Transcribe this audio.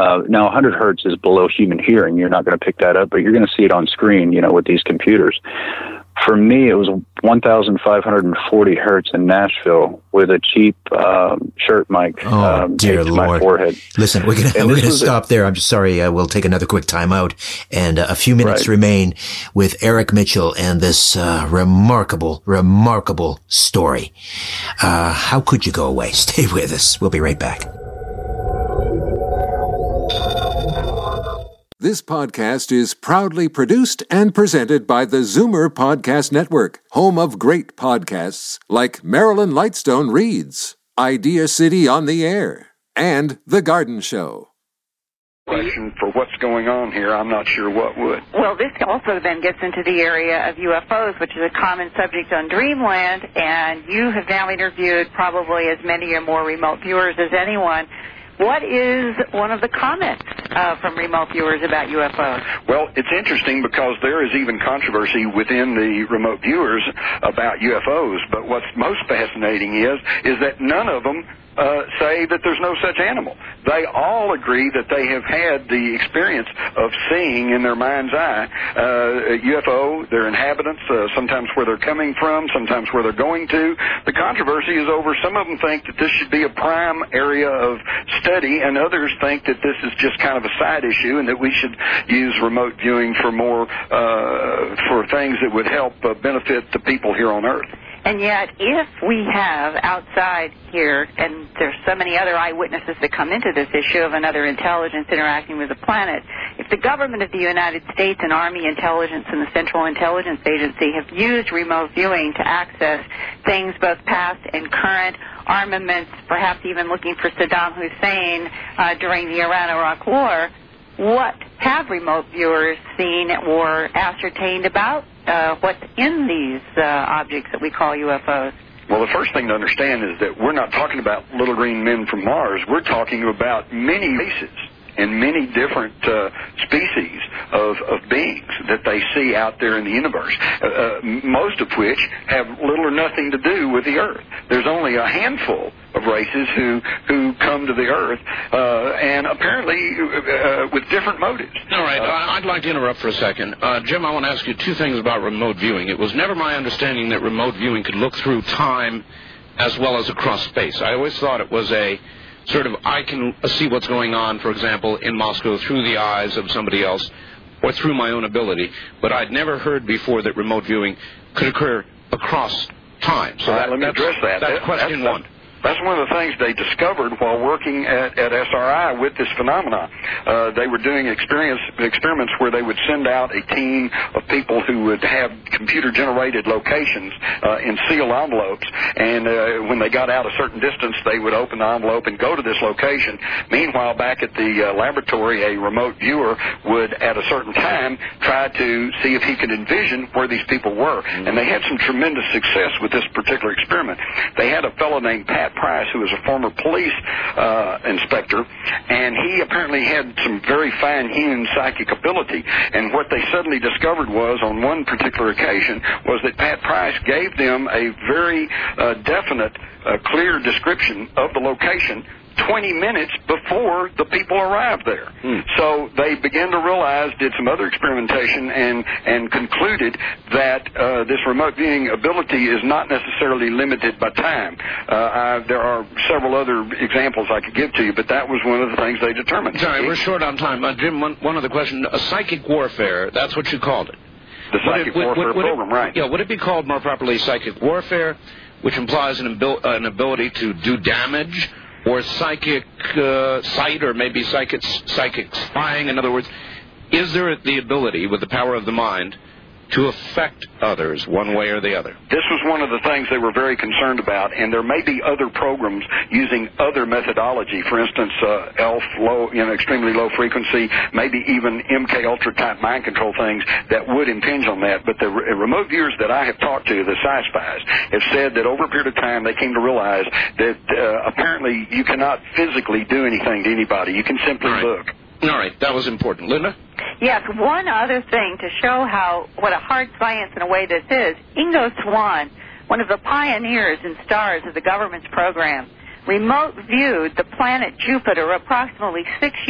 Now, 100 hertz is below human hearing. You're not going to pick that up, but you're going to see it on screen, with these computers. For me, it was 1,540 hertz in Nashville with a cheap shirt mic. Dear Lord! My forehead. Listen, we're gonna stop there. I'm just sorry. We'll take another quick time out, and a few minutes remain with Eric Mitchell and this remarkable story. How could you go away? Stay with us. We'll be right back. This podcast is proudly produced and presented by the Zoomer Podcast Network, home of great podcasts like Marilyn Lightstone Reads, Idea City on the Air, and The Garden Show. Question for what's going on here, I'm not sure what would. Well, this also then gets into the area of UFOs, which is a common subject on Dreamland, and you have now interviewed probably as many or more remote viewers as anyone. What is one of the comments from remote viewers about UFOs? Well, it's interesting because there is even controversy within the remote viewers about UFOs, but what's most fascinating is that none of them say that there's no such animal. They all agree that they have had the experience of seeing in their mind's eye a UFO, their inhabitants, sometimes where they're coming from, sometimes where they're going to. The controversy is over. Some of them think that this should be a prime area of study, and others think that this is just kind of a side issue and that we should use remote viewing for more for things that would help benefit the people here on Earth. And yet, if we have outside here, and there's so many other eyewitnesses that come into this issue of another intelligence interacting with the planet, if the government of the United States and Army intelligence and the Central Intelligence Agency have used remote viewing to access things both past and current, armaments, perhaps even looking for Saddam Hussein during the Iran-Iraq War, what have remote viewers seen or ascertained about what's in these objects that we call UFOs? Well, the first thing to understand is that we're not talking about little green men from Mars. We're talking about many races and many different species of beings that they see out there in the universe, most of which have little or nothing to do with the Earth. There's only a handful of races who come to the Earth, and apparently with different motives. All right, I'd like to interrupt for a second. Jim, I want to ask you two things about remote viewing. It was never my understanding that remote viewing could look through time as well as across space. I always thought it was a sort of, I can see what's going on, for example, in Moscow through the eyes of somebody else or through my own ability, but I'd never heard before that remote viewing could occur across time. So let me address that. That's question one. That's one of the things they discovered while working at SRI with this phenomenon. They were doing experiments where they would send out a team of people who would have computer-generated locations in sealed envelopes, and when they got out a certain distance, they would open the envelope and go to this location. Meanwhile, back at the laboratory, a remote viewer would, at a certain time, try to see if he could envision where these people were. And they had some tremendous success with this particular experiment. They had a fellow named Pat Price, who was a former police inspector, and he apparently had some very fine human psychic ability. And what they suddenly discovered was, on one particular occasion, was that Pat Price gave them a very definite, clear description of the location 20 minutes before the people arrived there. So they began to realize, did some other experimentation, and concluded that this remote viewing ability is not necessarily limited by time. There are several other examples I could give to you, but that was one of the things they determined. Sorry, we're short on time. Jim, one other question. Psychic warfare, that's what you called it. The psychic warfare program, right. Yeah, would it be called more properly psychic warfare, which implies an ability to do damage, or psychic sight, or maybe psychic spying? In other words, is there the ability, with the power of the mind, to affect others one way or the other? This was one of the things they were very concerned about, and there may be other programs using other methodology. For instance, ELF, extremely low frequency, maybe even MK Ultra type mind control things that would impinge on that. But the remote viewers that I have talked to, the Sci-Spies, have said that over a period of time they came to realize that apparently you cannot physically do anything to anybody. You can simply look. All right, that was important. Linda? Yes, one other thing to show what a hard science in a way this is. Ingo Swann, one of the pioneers and stars of the government's program, remote viewed the planet Jupiter approximately 6 years